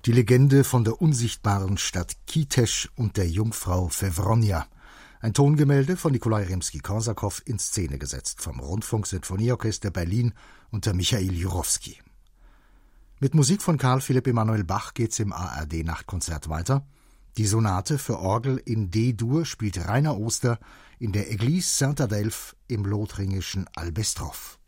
Die Legende von der unsichtbaren Stadt Kitesch und der Jungfrau Fewronja. Ein Tongemälde von Nikolai Rimski-Korsakow in Szene gesetzt vom Rundfunk-Sinfonieorchester Berlin unter Michail Jurowski. Mit Musik von Carl Philipp Emanuel Bach geht's im ARD-Nachtkonzert weiter. Die Sonate für Orgel in D-Dur spielt Rainer Oster in der Église Saint-Adelphe im lothringischen Albestroff.